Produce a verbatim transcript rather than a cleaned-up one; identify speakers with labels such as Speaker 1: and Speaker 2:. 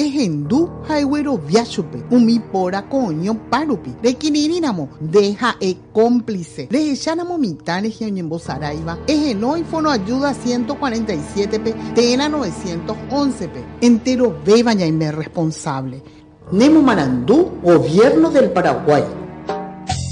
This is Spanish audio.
Speaker 1: Ejendu Haigüero Viachupe, Umipora Coño Parupi, de Quinirinamo, deja e cómplice, de Echanamo Mitane Gioñembo Saraiva, Ejenoi Fono Ayuda ciento cuarenta y siete P, Tena novecientos once P, entero bebaña y me responsable. Nemo Marandú, Gobierno del Paraguay.